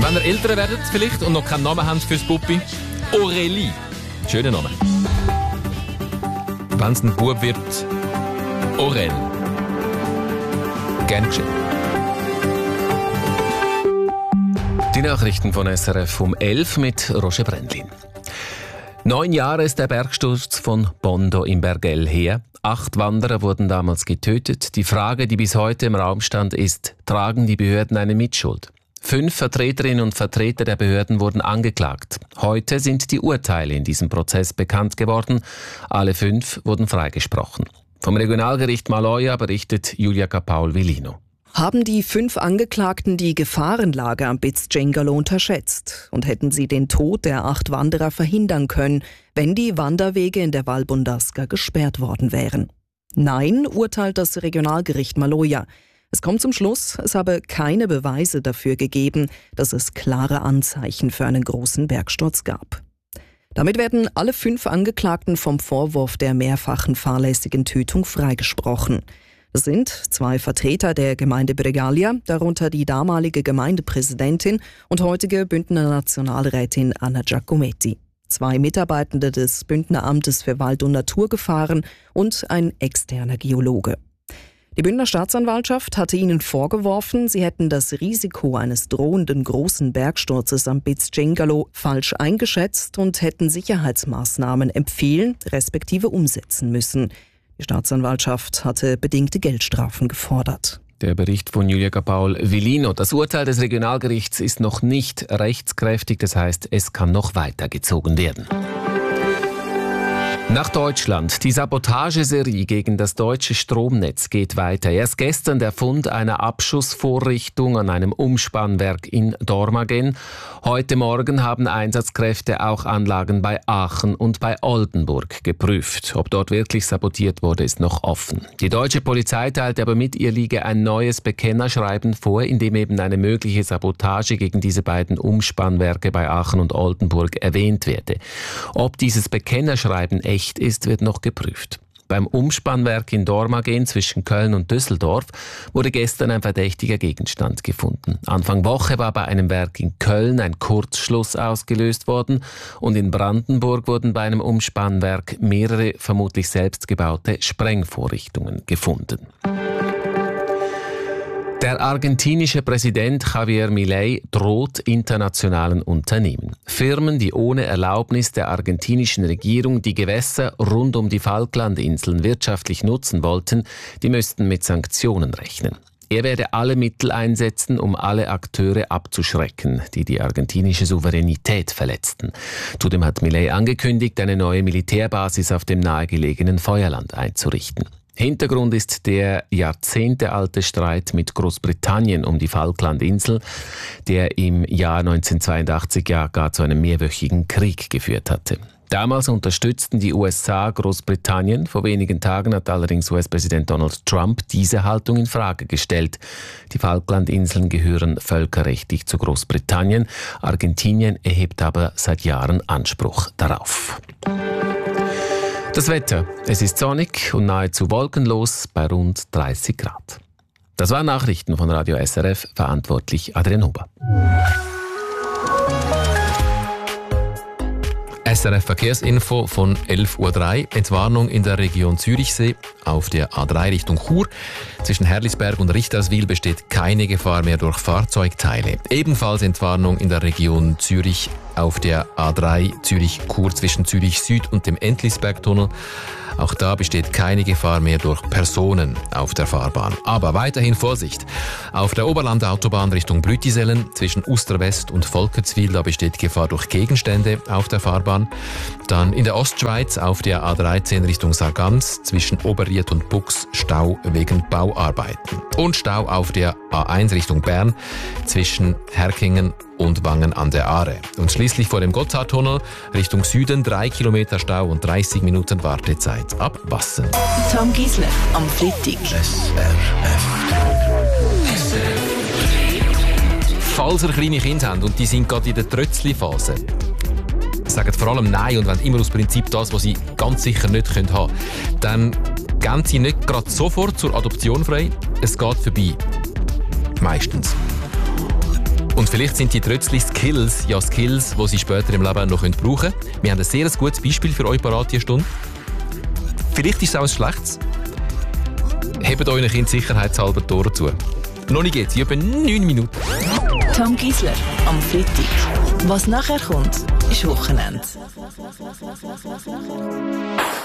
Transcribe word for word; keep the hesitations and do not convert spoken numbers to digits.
Wenn ihr älter werdet vielleicht und noch keinen Namen habt fürs Puppi, Aurélie. Schöner Name. Wenn es ein Bub wird, Aurel. Gern geschehen. Die Nachrichten von S R F um elf mit Roger Brendlin. Neun Jahre ist der Bergsturz von Bondo im Bergell her. Acht Wanderer wurden damals getötet. Die Frage, die bis heute im Raum stand, ist, tragen die Behörden eine Mitschuld? Fünf Vertreterinnen und Vertreter der Behörden wurden angeklagt. Heute sind die Urteile in diesem Prozess bekannt geworden. Alle fünf wurden freigesprochen. Vom Regionalgericht Maloja berichtet Julia Capaul-Villino. Haben die fünf Angeklagten die Gefahrenlage am Bitsgengalo unterschätzt und hätten sie den Tod der acht Wanderer verhindern können, wenn die Wanderwege in der Val Bondasca gesperrt worden wären? Nein, urteilt das Regionalgericht Maloja. Es kommt zum Schluss, es habe keine Beweise dafür gegeben, dass es klare Anzeichen für einen großen Bergsturz gab. Damit werden alle fünf Angeklagten vom Vorwurf der mehrfachen fahrlässigen Tötung freigesprochen. Es sind zwei Vertreter der Gemeinde Bregaglia, darunter die damalige Gemeindepräsidentin und heutige Bündner Nationalrätin Anna Giacometti. Zwei Mitarbeitende des Bündner Amtes für Wald- und Naturgefahren und ein externer Geologe. Die Bündner Staatsanwaltschaft hatte ihnen vorgeworfen, sie hätten das Risiko eines drohenden großen Bergsturzes am Bitsgengalo falsch eingeschätzt und hätten Sicherheitsmaßnahmen empfehlen, respektive umsetzen müssen. Die Staatsanwaltschaft hatte bedingte Geldstrafen gefordert. Der Bericht von Julia Capaul-Villino. Das Urteil des Regionalgerichts ist noch nicht rechtskräftig, das heißt, es kann noch weitergezogen werden. Nach Deutschland. Die Sabotageserie gegen das deutsche Stromnetz geht weiter. Erst gestern der Fund einer Abschussvorrichtung an einem Umspannwerk in Dormagen. Heute Morgen haben Einsatzkräfte auch Anlagen bei Aachen und bei Oldenburg geprüft. Ob dort wirklich sabotiert wurde, ist noch offen. Die deutsche Polizei teilte aber mit, ihr liege ein neues Bekennerschreiben vor, in dem eben eine mögliche Sabotage gegen diese beiden Umspannwerke bei Aachen und Oldenburg erwähnt werde. Ob dieses Bekennerschreiben echt ist, wird noch geprüft. Beim Umspannwerk in Dormagen zwischen Köln und Düsseldorf wurde gestern ein verdächtiger Gegenstand gefunden. Anfang Woche war bei einem Werk in Köln ein Kurzschluss ausgelöst worden und in Brandenburg wurden bei einem Umspannwerk mehrere vermutlich selbstgebaute Sprengvorrichtungen gefunden. Der argentinische Präsident Javier Milei droht internationalen Unternehmen. Firmen, die ohne Erlaubnis der argentinischen Regierung die Gewässer rund um die Falklandinseln wirtschaftlich nutzen wollten, die müssten mit Sanktionen rechnen. Er werde alle Mittel einsetzen, um alle Akteure abzuschrecken, die die argentinische Souveränität verletzten. Zudem hat Milei angekündigt, eine neue Militärbasis auf dem nahegelegenen Feuerland einzurichten. Hintergrund ist der jahrzehntealte Streit mit Großbritannien um die Falklandinsel, der im Jahr neunzehnhundertzweiundachtzig ja gar zu einem mehrwöchigen Krieg geführt hatte. Damals unterstützten die U S A Großbritannien. Vor wenigen Tagen hat allerdings U S-Präsident Donald Trump diese Haltung in Frage gestellt. Die Falklandinseln gehören völkerrechtlich zu Großbritannien. Argentinien erhebt aber seit Jahren Anspruch darauf. Das Wetter. Es ist sonnig und nahezu wolkenlos bei rund dreißig Grad. Das waren Nachrichten von Radio S R F, verantwortlich Adrian Huber. S R F Verkehrsinfo von elf Uhr drei. Entwarnung in der Region Zürichsee auf der A drei Richtung Chur. Zwischen Herlisberg und Richterswil besteht keine Gefahr mehr durch Fahrzeugteile. Ebenfalls Entwarnung in der Region Zürich auf der A drei Zürich-Chur zwischen Zürich Süd und dem Entlisbergtunnel. Auch da besteht keine Gefahr mehr durch Personen auf der Fahrbahn. Aber weiterhin Vorsicht. Auf der Oberlandautobahn Richtung Blütisellen zwischen Usterwest und Volkertswil, da besteht Gefahr durch Gegenstände auf der Fahrbahn. Dann in der Ostschweiz auf der A dreizehn Richtung Sargans zwischen Oberried und Bux Stau wegen Bauarbeiten. Und Stau auf der A eins Richtung Bern zwischen Herkingen und Wangen an der Aare. Und schließlich vor dem Gotthardtunnel Richtung Süden drei Kilometer Stau und dreißig Minuten Wartezeit ab Wassen. Tom Gisler am Freitag. S R F. Falls ihr kleine Kinder habt und die sind gerade in der Trötzli-Phase, sagen vor allem Nein und wollen immer aus Prinzip das, was sie ganz sicher nicht haben können, dann gehen sie nicht gerade sofort zur Adoption frei. Es geht vorbei. Meistens. Und vielleicht sind die Trötzli Skills ja Skills, die Sie später im Leben noch brauchen können. Wir haben ein sehr gutes Beispiel für euch parat diese Stunde. Vielleicht ist es auch ein schlechtes. Hebt euren Kind sicherheitshalber die Ohren zu. Noch nicht jetzt, in etwa neun Minuten. Tom Gisler am Freitag. Was nachher kommt, ist Wochenende.